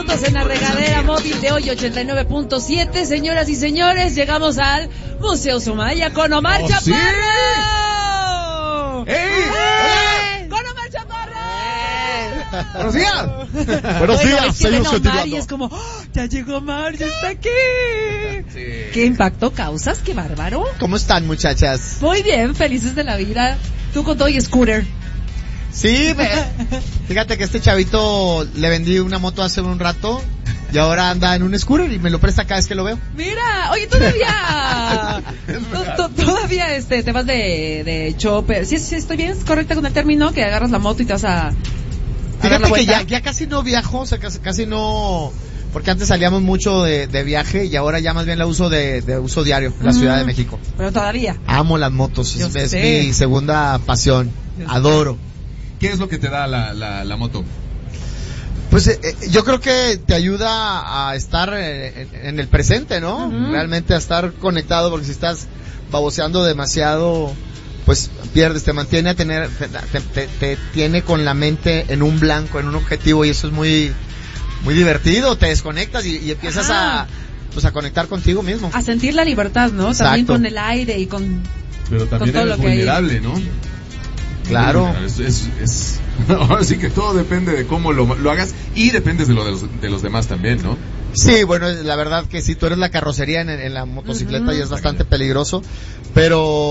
En la regadera móvil de hoy 89.7, señoras y señores, llegamos al Museo Sumaya con Omar Chaparro. ¡Ey! ¡Ey! ¡Con Omar Chaparro! ¡Buenos días! Buenos días, seguimos Omar continuando. Y es como, ¡oh, ya llegó Omar, ya está aquí! Sí. ¿Qué impacto causas? ¡Qué bárbaro! ¿Cómo están, muchachas? Muy bien, felices de la vida. Tú con todo y scooter. Sí, fíjate que este chavito le vendí una moto hace un rato y ahora anda en un scooter y me lo presta cada vez que lo veo. Mira, oye, todavía te vas de chopper. Sí, estoy bien, es correcta con el término, que agarras la moto y te vas a Fíjate que ya casi no viajo, o sea, casi no, porque antes salíamos mucho de viaje y ahora ya más bien la uso de uso diario en la Ciudad de México. Pero todavía. Amo las motos, es mi segunda pasión, adoro. ¿Qué es lo que te da la moto? Pues yo creo que te ayuda a estar en el presente, ¿no? Uh-huh. Realmente a estar conectado, porque si estás baboseando demasiado, pues pierdes, te mantiene te tiene con la mente en un blanco, en un objetivo, y eso es muy, muy divertido. Te desconectas y empiezas a conectar contigo mismo. A sentir la libertad, ¿no? Exacto. También con el aire y con... Pero también con todo eres lo que vulnerable, ¿no? Claro. Ahora sí que todo depende de cómo lo hagas y dependes de los demás también, ¿no? Sí, bueno, la verdad que si tú eres la carrocería en la motocicleta, y es bastante peligroso, pero